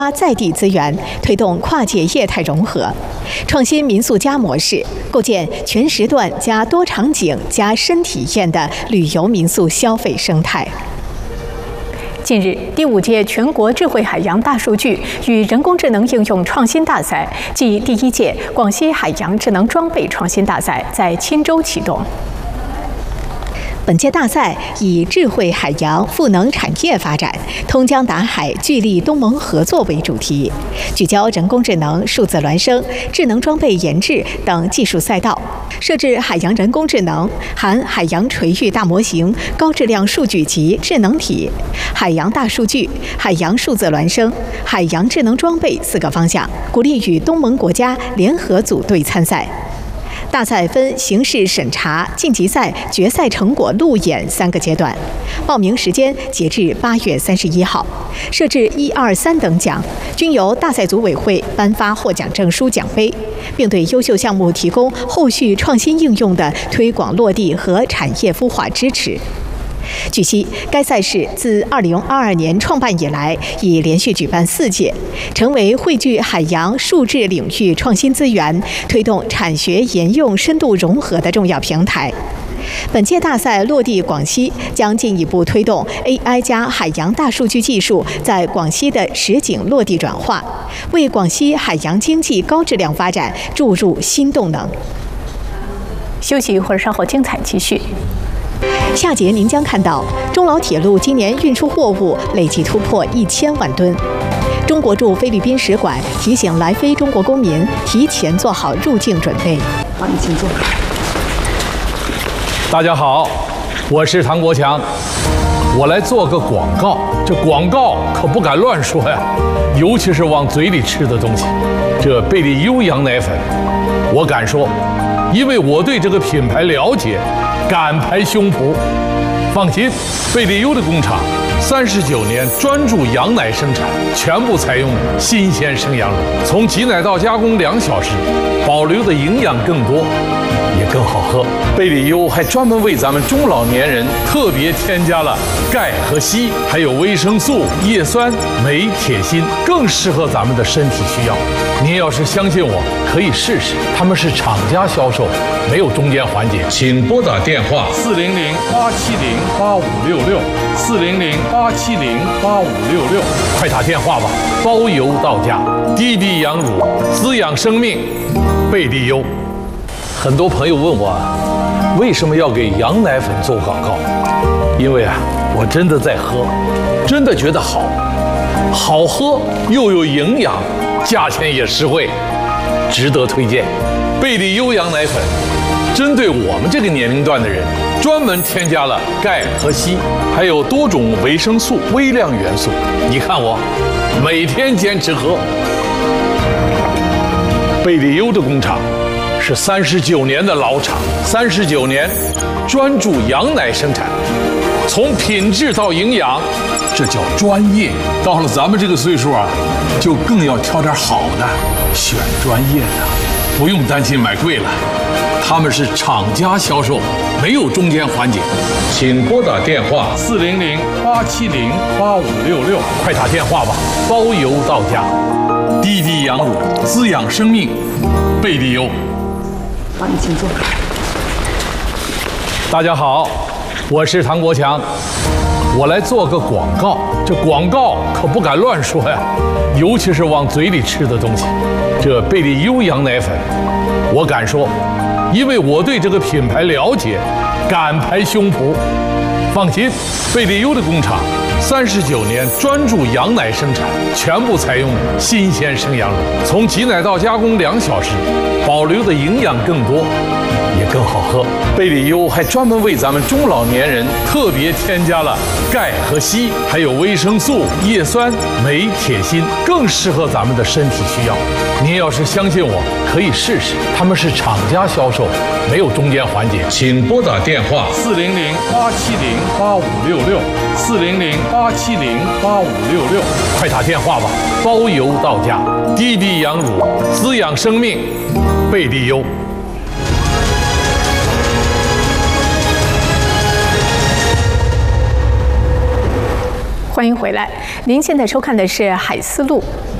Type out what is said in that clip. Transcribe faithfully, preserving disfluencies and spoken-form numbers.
在地资源，推动跨界业态融合，创新民宿加模式，构建全时段加多场景加深体验的旅游民宿消费生态。近日，第五届全国智慧海洋大数据与人工智能应用创新大赛暨第一届广西海洋智能装备创新大赛在钦州启动。本届大赛以智慧海洋赋能产业发展、通江达海聚力东盟合作为主题，聚焦人工智能、数字孪生、智能装备研制等技术赛道，设置海洋人工智能、含海洋垂域大模型、高质量数据集智能体、海洋大数据、海洋数字孪生、海洋智能装备四个方向，鼓励与东盟国家联合组队参赛。大赛分形式审查、晋级赛、决赛成果路演三个阶段，报名时间截至八月三十一号，设置一二三等奖，均由大赛组委会颁发获奖证书、奖杯，并对优秀项目提供后续创新应用的推广落地和产业孵化支持。据悉，该赛事自二零二二年创办以来，已连续举办四届，成为汇聚海洋数智领域创新资源、推动产学研用深度融合的重要平台。本届大赛落地广西，将进一步推动 A I 加海洋大数据技术在广西的实景落地转化，为广西海洋经济高质量发展注入新动能。休息一会儿，稍后精彩继续。下节您将看到，中老铁路今年运输货物累计突破一千万吨。中国驻菲律宾使馆提醒来菲中国公民提前做好入境准备。 好，你请坐。 大家好，我是唐国强，我来做个广告。这广告可不敢乱说呀，尤其是往嘴里吃的东西。这贝利优羊奶粉，我敢说，因为我对这个品牌了解。敢拍胸脯，放心，贝利优的工厂三十九年专注羊奶生产，全部采用新鲜生羊乳，从挤奶到加工两小时，保留的营养更多，也更好喝。贝利优还专门为咱们中老年人特别添加了钙和硒，还有维生素、叶酸、镁、铁、锌，更适合咱们的身体需要。您要是相信我，可以试试，他们是厂家销售，没有中间环节。请拨打电话四零零八七零八五六六，四零零八七零八五六六，快打电话吧，包邮到家。滴滴羊乳，滋养生命，贝利优。很多朋友问我，为什么要给羊奶粉做广告？因为啊，我真的在喝，真的觉得好，好喝又有营养。价钱也实惠，值得推荐。贝利优羊奶粉针对我们这个年龄段的人，专门添加了钙和硒，还有多种维生素、微量元素。你看我每天坚持喝。贝利优的工厂是三十九年的老厂，三十九年专注羊奶生产，从品质到营养，这叫专业。到了咱们这个岁数啊，就更要挑点好的，选专业的，不用担心买贵了。他们是厂家销售，没有中间环节。请拨打电话四零零八七零八五六六，快打电话吧，包邮到家。滴滴羊乳，滋养生命，贝利优。 好，你请坐。 大家好，我是唐国强，我来做个广告。这广告可不敢乱说呀，尤其是往嘴里吃的东西。这贝利优羊奶粉，我敢说，因为我对这个品牌了解，敢拍胸脯。放心，贝利优的工厂三十九年专注羊奶生产，全部采用新鲜生羊乳，从挤奶到加工两小时，保留的营养更多，也更好喝。贝利优还专门为咱们中老年人特别添加了钙和硒，还有维生素、叶酸、镁、铁、锌，更适合咱们的身体需要。您要是相信我，可以试试，他们是厂家销售，没有中间环节。请拨打电话四零零八七零八五六六，四零零八七零八五六六，快打电话吧，包邮到家。滴滴羊乳，滋养生命，贝利优。 欢迎回来，您现在收看的是《海丝路》。